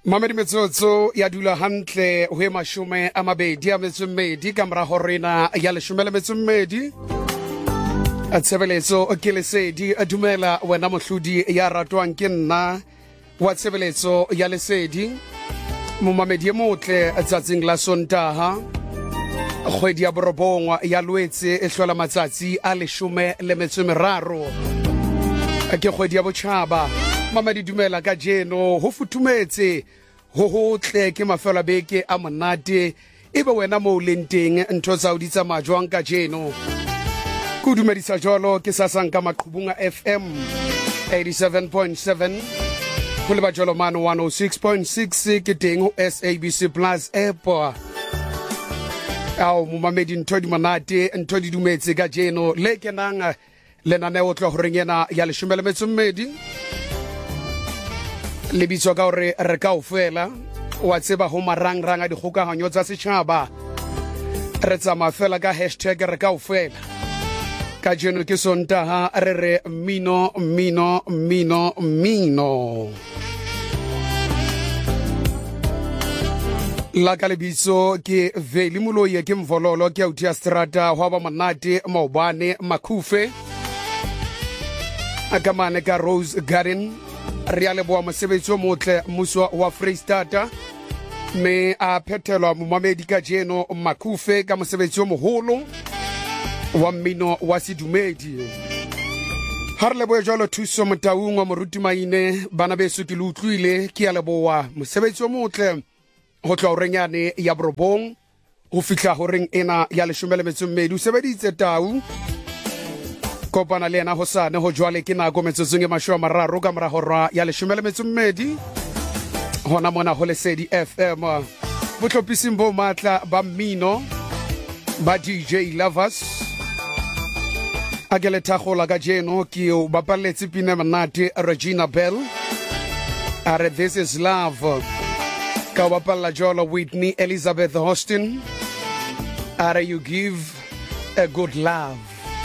Mamedi metsotso ya dula hantle ho mashume a mabedi a metsomedi ka mora horena ya leshome le metsomedi a tshebeletso ke lesedi a dumela wena mohlodi ya ratwang ke nna wa tshebeletso ya lesedi momamedi motle tsatsing la Sontaha kgwedi ya borobongwa ya Lwetse e hlola matsatsi a leshome le metsomeraro ke kgwedi ya botjhaba. Mamedi dumela ka jeno ho futumetse ho hotle ke mafelo beke a monate ebe wena mo lenteng ntho tsa uditsa majwang ka jeno ku dumedisa jolo ke sasanka maqhubunga FM 87.7 ho le ba jolo mano 106.6 ke teng ho SABC Plus app ao momamedi ntho di monate ntho di dumetse ka jeno le kenang lenaneo tlo ho rengena ya leshome le metsomedi le bitso ka hore re kaofela wa tseba ho marangrang a dikgokahanyo tsa setjhaba re tsama fela ka hashtag re kaofela ka jeno ke Sontaha re re mino la ka lebitso ke Veli Moloye ke Mvololo ke autia strata ho ba monate maobane makhufe akamane ka Rose Garden re a leboa mosebetsi o motle mmuso wa Freistata me a phethelwa momamedi ka jeno makhufe ka mosebetsi o moholo wa mmino wa sedumedi ha re leboa jalo thuso motaung wa moruti maine bana beso ke le utlwile ke a leboa mosebetsi o motle ho tla o renyane ya borobong ho fihla ho reng ena ya leshome le metsomedi o sebeditse tau kopana le ena ho sane ho jwale ke nako metsotsong e mashome a mararo ka mora hora ya leshome le metsomedi hona mona ho Lesedi FM botlhopising bo matla ba mmino ba DJ Lovers a ke le thagola ka jeno ke o bapaletse pina monate Regina Bell are This Is Love ka bapalla jolo Whitney Elizabeth Houston are You Give a Good Love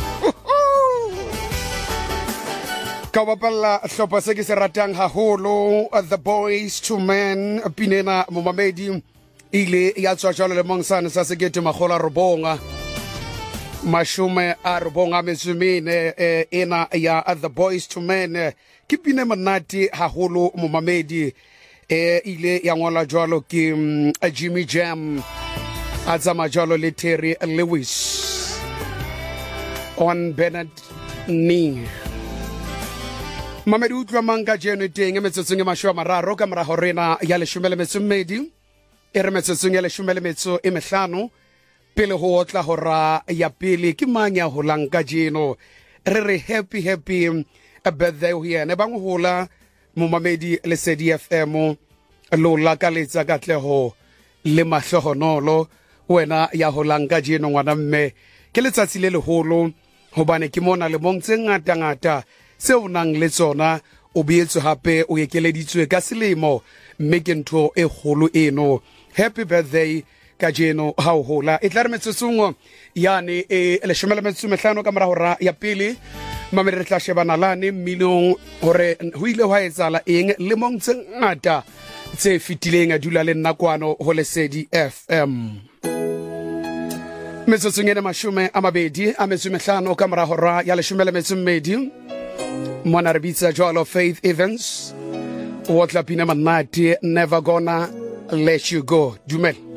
ka bapalla hlopa se ke se ratang haholo The Boys to Men pinena momamedi ile ya tswa jalo le mongsane sa sekete magola robonga mashume a robonga metsumene ena ya The Boys to Men ke pine monate haholo momamedi ile ya ngola jalo ke Jimmy Jam a tsama jalo le Terry Lewis on Bernard Ning Mamedi utlwa manga jeno teng metsotsong e mashome a mararo ka mora horena ya leshome le metsomedi e re metsotsong ya leshome le metso e mehlano pele ho otla hora ya pele ke manya ho lanka jeno re re happy birthday ho yena bang hola momamedi Lesedi FM lo la ka letsa ka tleho le mahlohonolo wena ya ho lanka jeno ngwana mme ke letsatsi le leholo hobane ke mona le mongtse ngata se o nang le tsona o beetse hape o ekeleditswe ka selemo mme ke ntho e kgolo eno happy birthday ka jeno ha o hola e tla re metsotsong yani leshome le metsomehlano ka mora hora ya pele mamedi re tla shebana lane mmilong hore ho ile ho etsala eng le mongtse ngata tse fitileng a dula le nnakwano ho Lesedi FM metsotsong ena mashume a mabedi a metsomehlano ka mora hora ya leshome le metsomedi Mona rebitsa jalo Faith Evans Wotla pina manati Never Gonna Let You Go Dumela